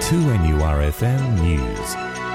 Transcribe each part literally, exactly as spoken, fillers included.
two N U R F M News.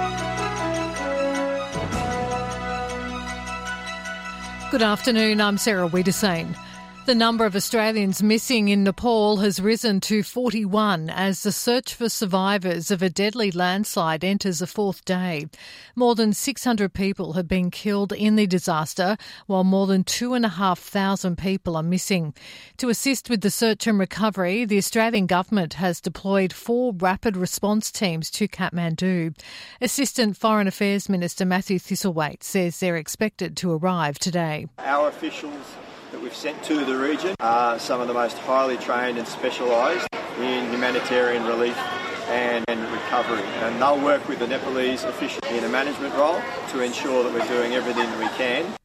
Good afternoon, I'm Sarah Wiedersane. The number of Australians missing in Nepal has risen to forty-one as the search for survivors of a deadly landslide enters a fourth day. More than six hundred people have been killed in the disaster, while more than two thousand five hundred people are missing. To assist with the search and recovery, the Australian government has deployed four rapid response teams to Kathmandu. Assistant Foreign Affairs Minister Matthew Thistlethwaite says they're expected to arrive today. Our officials that we've sent to the region are some of the most highly trained and specialised in humanitarian relief and, and recovery. And they'll work with the Nepalese officials in a management role to ensure that we're doing everything that we can.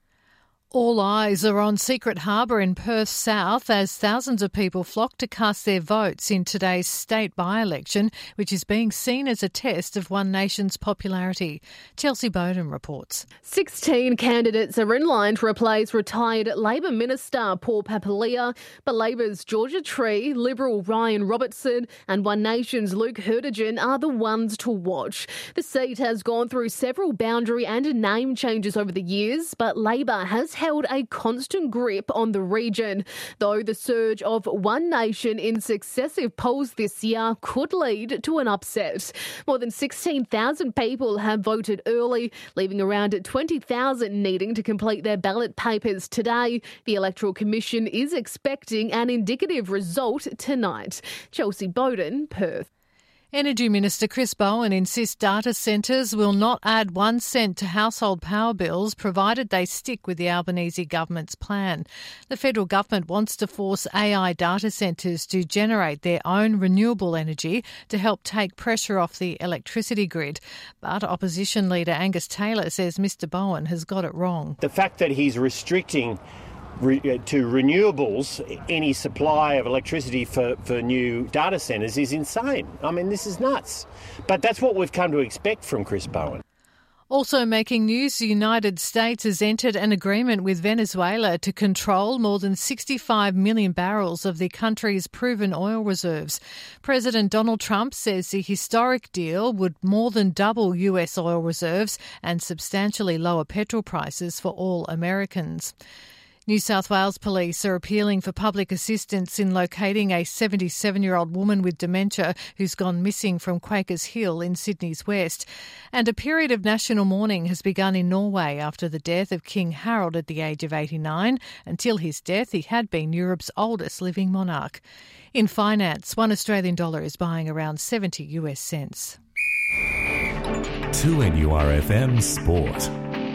All eyes are on Secret Harbour in Perth South as thousands of people flock to cast their votes in today's state by-election, which is being seen as a test of One Nation's popularity. Chelsea Bowden reports. sixteen candidates are in line to replace retired Labor Minister Paul Papalia, but Labor's Georgia Tree, Liberal Ryan Robertson and One Nation's Luke Hurtigan are the ones to watch. The seat has gone through several boundary and name changes over the years, but Labor has held a constant grip on the region, though the surge of One Nation in successive polls this year could lead to an upset. More than sixteen thousand people have voted early, leaving around twenty thousand needing to complete their ballot papers today. The Electoral Commission is expecting an indicative result tonight. Chelsea Bowden, Perth. Energy Minister Chris Bowen insists data centres will not add one cent to household power bills provided they stick with the Albanese government's plan. The federal government wants to force A I data centres to generate their own renewable energy to help take pressure off the electricity grid. But opposition leader Angus Taylor says Mister Bowen has got it wrong. The fact that he's restricting Re- to renewables any supply of electricity for, for new data centres is insane. I mean, this is nuts. But that's what we've come to expect from Chris Bowen. Also making news, the United States has entered an agreement with Venezuela to control more than sixty-five million barrels of the country's proven oil reserves. President Donald Trump says the historic deal would more than double U S oil reserves and substantially lower petrol prices for all Americans. New South Wales police are appealing for public assistance in locating a seventy-seven-year-old woman with dementia who's gone missing from Quakers Hill in Sydney's west. And a period of national mourning has begun in Norway after the death of King Harald at the age of eighty-nine. Until his death, he had been Europe's oldest living monarch. In finance, one Australian dollar is buying around seventy U S cents. two N U R F M Sport.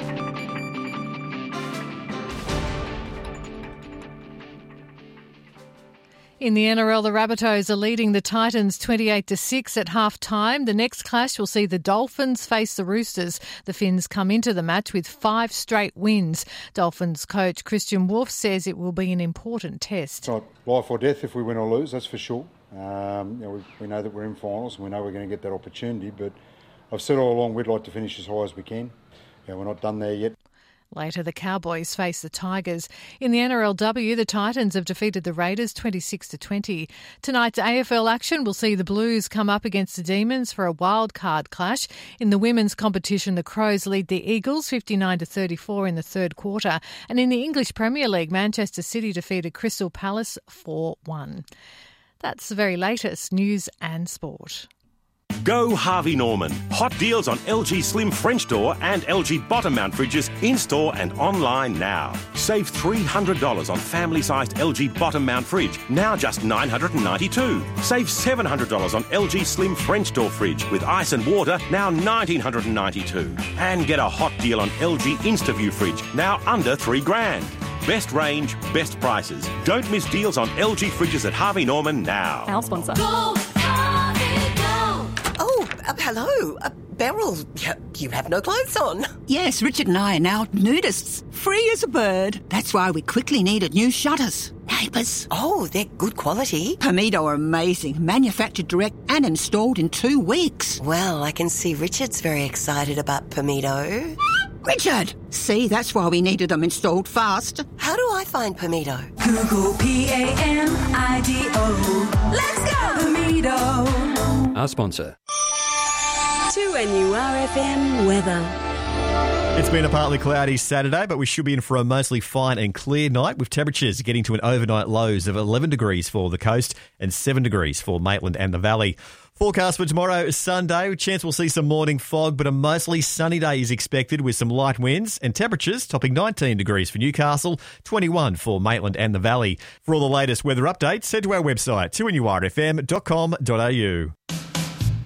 In the N R L, the Rabbitohs are leading the Titans twenty-eight to six at half-time. The next clash will see the Dolphins face the Roosters. The Finns come into the match with five straight wins. Dolphins coach Christian Wolf says it will be an important test. It's not life or death if we win or lose, that's for sure. Um, you know, we, we know that we're in finals and we know we're going to get that opportunity, but I've said all along we'd like to finish as high as we can. You know, we're not done there yet. Later, the Cowboys face the Tigers. In the N R L W, the Titans have defeated the Raiders twenty-six to twenty. Tonight's A F L action will see the Blues come up against the Demons for a wild card clash. In the women's competition, the Crows lead the Eagles fifty-nine to thirty-four in the third quarter. And in the English Premier League, Manchester City defeated Crystal Palace four one. That's the very latest news and sport. Go Harvey Norman. Hot deals on L G Slim French door and L G bottom mount fridges in-store and online now. Save three hundred dollars on family-sized L G bottom mount fridge, now just nine hundred ninety-two dollars. Save seven hundred dollars on L G Slim French door fridge with ice and water, now one thousand nine hundred ninety-two dollars. And get a hot deal on L G InstaView fridge, now under three grand. Best range, best prices. Don't miss deals on L G fridges at Harvey Norman now. Our sponsor. Go, Harvey, go! Oh, uh, hello. Uh, Beryl, you have no clothes on. Yes, Richard and I are now nudists. Free as a bird. That's why we quickly needed new shutters. Neighbours. Oh, they're good quality. Pamido are amazing. Manufactured direct and installed in two weeks. Well, I can see Richard's very excited about Pamido. Richard! See, that's why we needed them installed fast. How do I find Pamido? Google P A M I D O. Let's go! Pamido. Our sponsor. two N U R F M weather. It's been a partly cloudy Saturday, but we should be in for a mostly fine and clear night with temperatures getting to an overnight lows of eleven degrees for the coast and seven degrees for Maitland and the Valley. Forecast for tomorrow, Sunday. Chance we'll see some morning fog, but a mostly sunny day is expected with some light winds and temperatures topping nineteen degrees for Newcastle, twenty-one for Maitland and the Valley. For all the latest weather updates, head to our website, two N U R F M dot com dot A U.